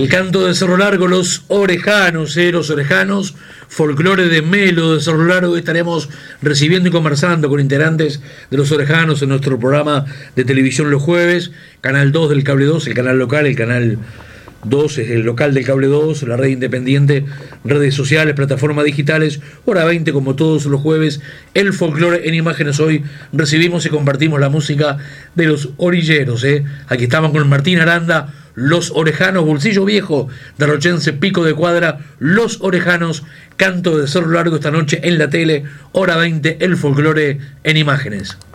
El canto de Cerro Largo, los orejanos, folclore de Melo de Cerro Largo. Estaremos recibiendo y conversando con integrantes de los orejanos en nuestro programa de televisión los jueves, Canal 2 del Cable 2, el canal local, el canal 2 es el local del Cable 2, la red independiente, redes sociales, plataformas digitales, hora 20 como todos los jueves, el folclore en imágenes. Hoy recibimos y compartimos la música de los orilleros. Aquí estamos con Martín Aranda, los orejanos, Bolsillo Viejo, Darrochense, Pico de Cuadra, los orejanos, canto de Cerro Largo esta noche en la tele, hora 20, el folclore en imágenes.